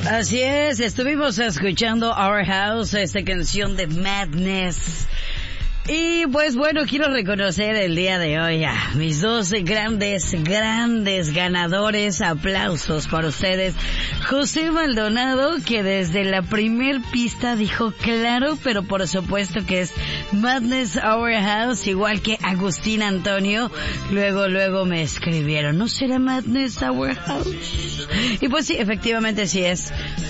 Así es, estuvimos escuchando Our House, esta canción de Madness. Y pues bueno, quiero reconocer el día de hoy a mis dos grandes ganadores. Aplausos para ustedes. José Maldonado, que desde la primer pista dijo claro, pero por supuesto que es Madness Our House, igual que Agustín Antonio. Luego me escribieron, ¿no será Madness Our House? Y pues sí, efectivamente sí es.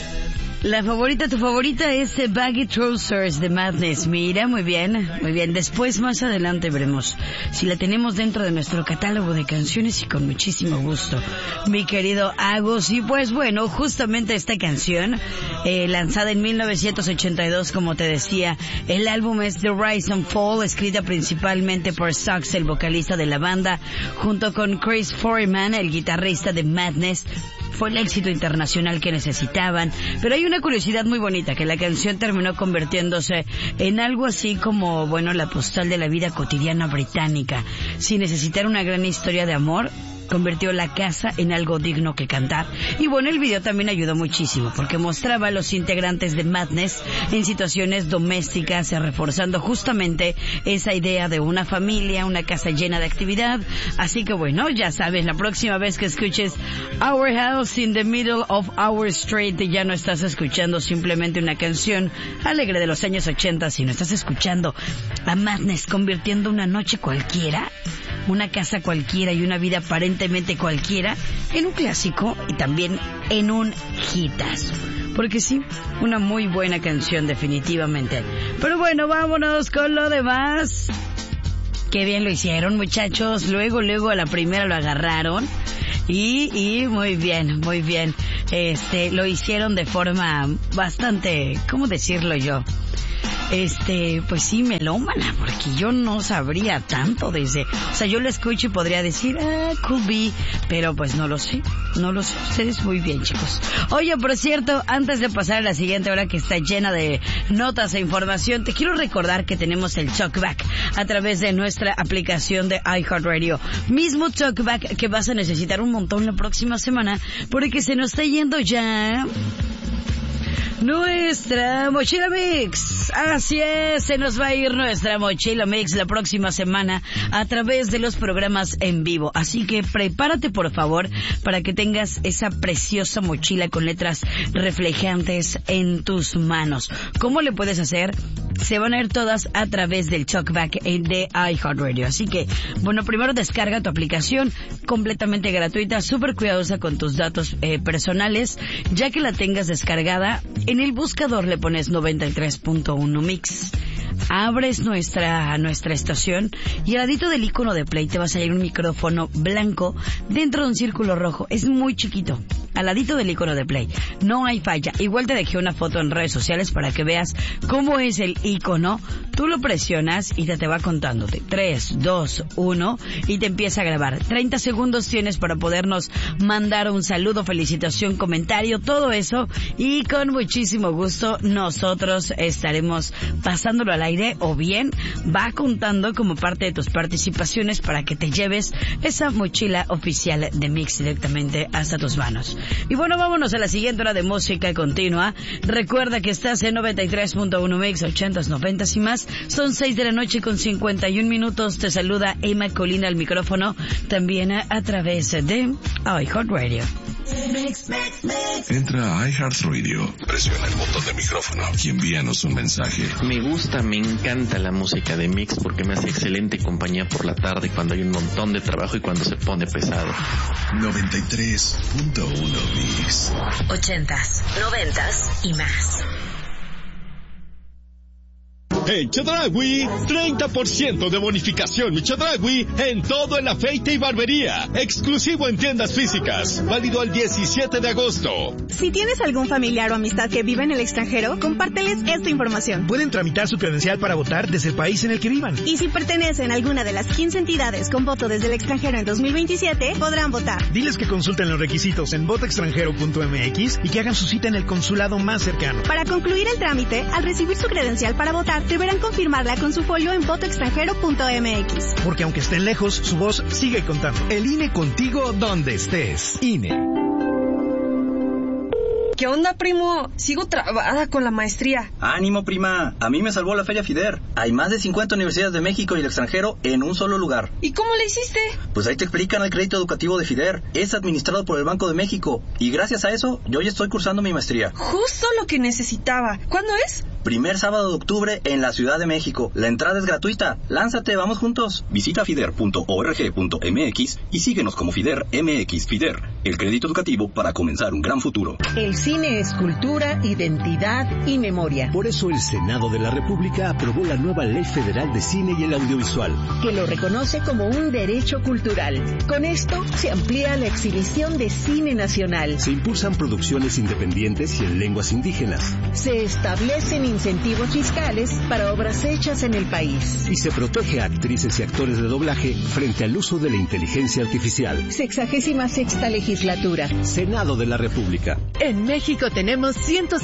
Tu favorita es Baggy Trousers de Madness. Mira, muy bien. Después, más adelante veremos si la tenemos dentro de nuestro catálogo de canciones y con muchísimo gusto, mi querido Agus. Y pues bueno, justamente esta canción, lanzada en 1982, como te decía, el álbum es The Rise and Fall, escrita principalmente por Suggs, el vocalista de la banda, junto con Chris Foreman, el guitarrista de Madness. Fue el éxito internacional que necesitaban, pero hay una curiosidad muy bonita, que la canción terminó convirtiéndose en algo así como, bueno, la postal de la vida cotidiana británica. Sin necesitar una gran historia de amor, convirtió la casa en algo digno que cantar. Y bueno, el video también ayudó muchísimo, porque mostraba a los integrantes de Madness en situaciones domésticas, reforzando justamente esa idea de una familia, una casa llena de actividad. Así que bueno, ya sabes, la próxima vez que escuches Our House in the Middle of Our Street, ya no estás escuchando simplemente una canción alegre de los años 80, sino estás escuchando a Madness convirtiendo una noche cualquiera, una casa cualquiera y una vida aparentemente cualquiera en un clásico y también en un hitazo. Porque sí, una muy buena canción definitivamente. Pero bueno, vámonos con lo demás. Qué bien lo hicieron, muchachos. Luego a la primera lo agarraron. Y muy bien. Lo hicieron de forma bastante, ¿cómo decirlo yo? Pues sí, melómana, porque yo no sabría tanto yo lo escucho y podría decir, could be, pero pues no lo sé, ustedes muy bien, chicos. Oye, por cierto, antes de pasar a la siguiente hora, que está llena de notas e información, te quiero recordar que tenemos el Talkback a través de nuestra aplicación de iHeartRadio. Mismo Talkback que vas a necesitar un montón la próxima semana, porque se nos está yendo ya nuestra Mochila Mix. Así es, se nos va a ir nuestra Mochila Mix la próxima semana a través de los programas en vivo. Así que prepárate, por favor, para que tengas esa preciosa mochila con letras reflejantes en tus manos. ¿Cómo le puedes hacer? Se van a ir todas a través del Talkback de iHeartRadio. Así que, bueno, primero descarga tu aplicación completamente gratuita, súper cuidadosa con tus datos personales. Ya que la tengas descargada, en el buscador le pones 93.1 Mix. Abres nuestra estación y al ladito del icono de play te va a salir un micrófono blanco dentro de un círculo rojo. Es muy chiquito, al ladito del icono de play. No hay falla. Igual te dejé una foto en redes sociales para que veas cómo es el icono. Tú lo presionas y te va contándote 3, 2, 1 y te empieza a grabar. 30 segundos tienes para podernos mandar un saludo, felicitación, comentario, todo eso, y con muchísimo gusto nosotros estaremos pasándolo al aire, o bien va contando como parte de tus participaciones para que te lleves esa mochila oficial de Mix directamente hasta tus manos. Y bueno, vámonos a la siguiente hora de música continua. Recuerda que estás en 93.1 Mix, 80s, 90s y más. Son 6 de la noche con 51 minutos. Te saluda Emma Colina al micrófono, también a través de iHeartRadio. Entra a iHeartRadio, presiona el botón de micrófono y envíanos un mensaje. Me encanta la música de Mix porque me hace excelente compañía por la tarde cuando hay un montón de trabajo y cuando se pone pesado. 93.1 Mix. 80s, 90s y más. En Chedraui, 30% de bonificación mi Chedraui en todo el afeite y barbería. Exclusivo en tiendas físicas. Válido al 17 de agosto. Si tienes algún familiar o amistad que vive en el extranjero, compárteles esta información. Pueden tramitar su credencial para votar desde el país en el que vivan. Y si pertenecen a alguna de las 15 entidades con voto desde el extranjero en 2027, podrán votar. Diles que consulten los requisitos en votoextranjero.mx y que hagan su cita en el consulado más cercano. Para concluir el trámite, al recibir su credencial para votar, deberán confirmarla con su folio en votoextranjero.mx. Porque aunque estén lejos, su voz sigue contando. El INE contigo donde estés. INE. ¿Qué onda, primo? Sigo trabada con la maestría. Ánimo, prima. A mí me salvó la Feria FIDER. Hay más de 50 universidades de México y el extranjero en un solo lugar. ¿Y cómo le hiciste? Pues ahí te explican el crédito educativo de FIDER. Es administrado por el Banco de México. Y gracias a eso, yo ya estoy cursando mi maestría. Justo lo que necesitaba. ¿Cuándo es? Primer sábado de octubre en la Ciudad de México. La entrada es gratuita. Lánzate, vamos juntos. Visita fider.org.mx y síguenos como FIDER MX. FIDER, el crédito educativo para comenzar un gran futuro. El cine es cultura, identidad y memoria. Por eso el Senado de la República aprobó la nueva Ley Federal de Cine y el Audiovisual, que lo reconoce como un derecho cultural. Con esto se amplía la exhibición de cine nacional. Se impulsan producciones independientes y en lenguas indígenas. Se establecen incentivos fiscales para obras hechas en el país. Y se protege a actrices y actores de doblaje frente al uso de la inteligencia artificial. 66ª legislatura. Senado de la República. En México tenemos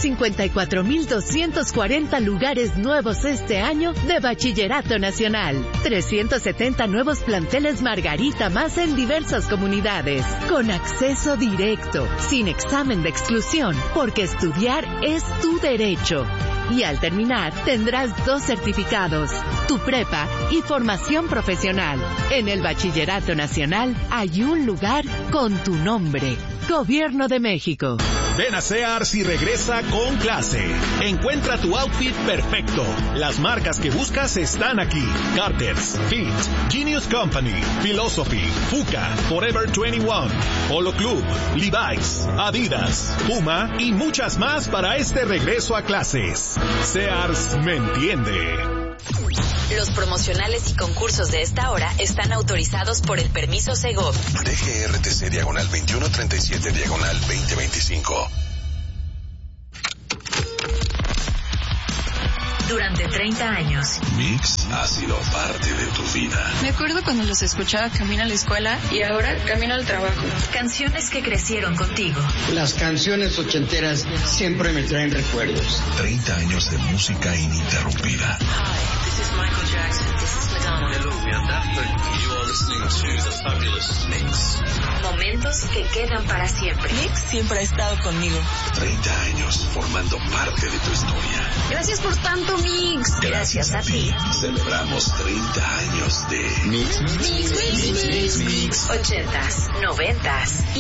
154.240 lugares nuevos este año de Bachillerato Nacional. 370 nuevos planteles Margarita más en diversas comunidades. Con acceso directo, sin examen de exclusión, porque estudiar es tu derecho. Y al terminar, tendrás 2 certificados, tu prepa y formación profesional. En el Bachillerato Nacional hay un lugar con tu nombre. Gobierno de México. Ven a Sears y regresa con clase. Encuentra tu outfit perfecto. Las marcas que buscas están aquí. Carter's, Fit, Genius Company, Philosophy, Fuka, Forever 21, Polo Club, Levi's, Adidas, Puma y muchas más para este regreso a clases. Sears me entiende. Los promocionales y concursos de esta hora están autorizados por el permiso Segov. DGRTC/2137/2025. Durante 30 años. Mix ha sido parte de tu vida. Me acuerdo cuando los escuchaba camino a la escuela y ahora camino al trabajo. Canciones que crecieron contigo. Las canciones ochenteras siempre me traen recuerdos. 30 años de música ininterrumpida. Hi, this is Michael Jackson. This is Madonna. Hello, we are Daft Punk. You are listening to the fabulous Mix. Momentos que quedan para siempre. Mix siempre ha estado conmigo. 30 años formando parte de tu historia. Gracias por tanto, Mix. Gracias a ti. Celebramos 30 años de Mix. 80s, 90s